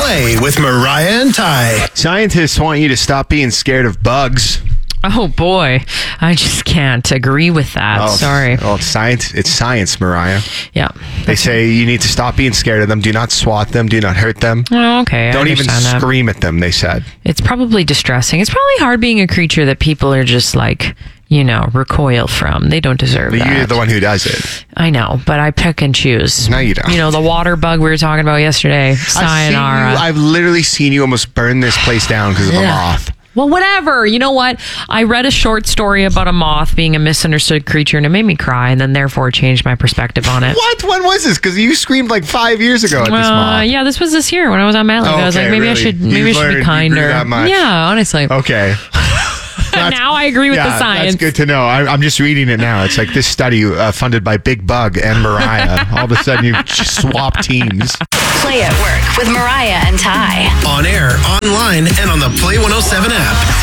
Play with Mariah and Ty. Scientists want you to stop being scared of bugs. Oh boy, I just can't agree with that. Sorry. Oh, it's science. It's science, Mariah. Yeah. They say you need to stop being scared of them. Do not swat them. Do not hurt them. Oh, okay. Don't even that. scream at them, they said. It's probably distressing. It's probably hard being a creature that people are just like, recoil from. They don't deserve that. You're the one who does it. I know, but I pick and choose. No, you don't. The water bug we were talking about yesterday. Sayonara. I've literally seen you almost burn this place down because of a moth. Well, whatever. You know what? I read a short story about a moth being a misunderstood creature, and it made me cry, and then therefore changed my perspective on it. What? When was this? Because you screamed like 5 years ago at this moth. Yeah, this was this year when I was on mat leave. I was like, maybe I should be kinder. That much. Yeah, honestly. Okay. Now I agree with the science. That's good to know. I'm just reading it now. It's like this study funded by Big Bug and Mariah. All of a sudden, you just swap teams. Play at Work with Mariah and Ty. On air, online, and on the Play 107 app.